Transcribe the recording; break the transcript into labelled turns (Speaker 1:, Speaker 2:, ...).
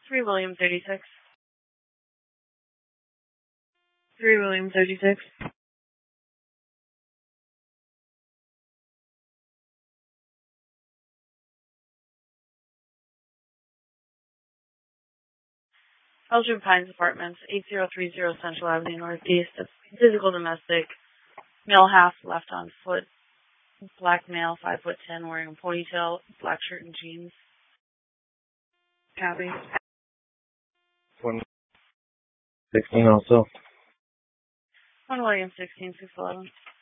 Speaker 1: 3 William 36. 3 William 36. Elgin Pines Apartments, 8030 Central Avenue Northeast. Physical domestic. Male half, left on foot. Black male, 5'10", wearing a ponytail, black shirt and jeans. Copy.
Speaker 2: 116 also.
Speaker 1: 1 William 16, 611.